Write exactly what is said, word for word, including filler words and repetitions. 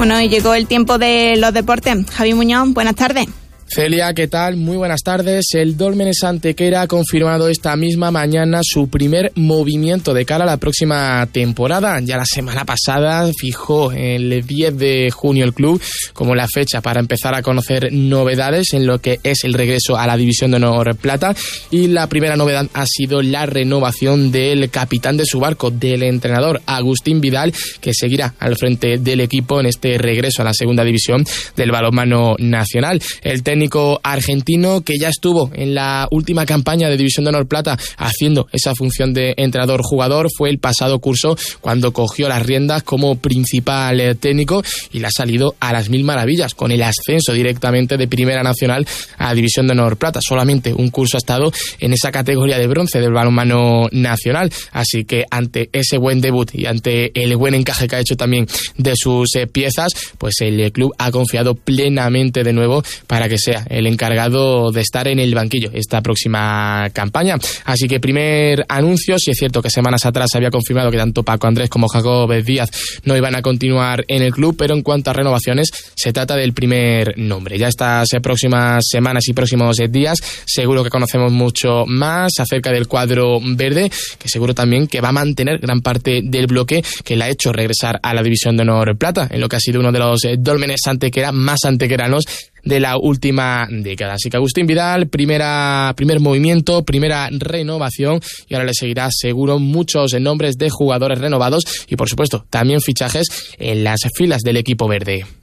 Bueno, y llegó el tiempo de los deportes. Javi Muñoz, buenas tardes. Celia, ¿qué tal? Muy buenas tardes. El Dólmenes Antequera ha confirmado esta misma mañana su primer movimiento de cara a la próxima temporada. Ya la semana pasada fijó el diez de junio el club como la fecha para empezar a conocer novedades en lo que es el regreso a la División de Honor Plata, y la primera novedad ha sido la renovación del capitán de su barco, del entrenador Agustín Vidal, que seguirá al frente del equipo en este regreso a la segunda división del balonmano nacional. El técnico argentino, que ya estuvo en la última campaña de División de Honor Plata haciendo esa función de entrenador-jugador, fue el pasado curso cuando cogió las riendas como principal técnico y le ha salido a las mil maravillas con el ascenso directamente de Primera Nacional a División de Honor Plata. Solamente un curso ha estado en esa categoría de bronce del balonmano nacional, así que ante ese buen debut y ante el buen encaje que ha hecho también de sus eh, piezas, pues el club ha confiado plenamente de nuevo para que sea el encargado de estar en el banquillo esta próxima campaña. Así que primer anuncio. Sí es cierto que semanas atrás se había confirmado que tanto Paco Andrés como Jacob Díaz no iban a continuar en el club, pero en cuanto a renovaciones se trata del primer nombre. Ya estas próximas semanas y próximos días seguro que conocemos mucho más acerca del cuadro verde, que seguro también que va a mantener gran parte del bloque que le ha hecho regresar a la División de Honor Plata, en lo que ha sido uno de los Dólmenes Antequera más antequeranos de la última década. Así que Agustín Vidal, primera, primer movimiento, primera renovación, y ahora le seguirá seguro muchos nombres de jugadores renovados y por supuesto también fichajes en las filas del equipo verde.